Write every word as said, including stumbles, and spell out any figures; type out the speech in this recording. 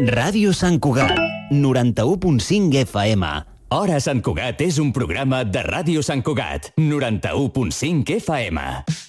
Ràdio Sant Cugat, noranta-u punt cinc F M. Hora Sant Cugat és un programa de Ràdio Sant Cugat, noranta-u punt cinc F M.